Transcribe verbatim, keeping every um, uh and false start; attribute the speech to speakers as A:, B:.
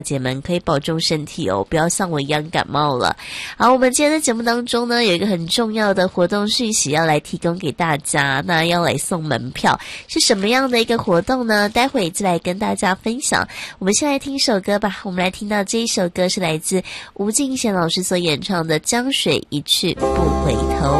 A: 姐们可以保重身体哦，不要像我一样感冒了。好，我们今天的节目当中呢，有一个很重要的活动讯息要来提供给大家，那要来送门票，是什么样的一个活动呢？待会再来跟大家分享。我们先来听首歌吧，我们来听到这一首歌是来自吴敬贤老师所演唱的《江水一去不回头》。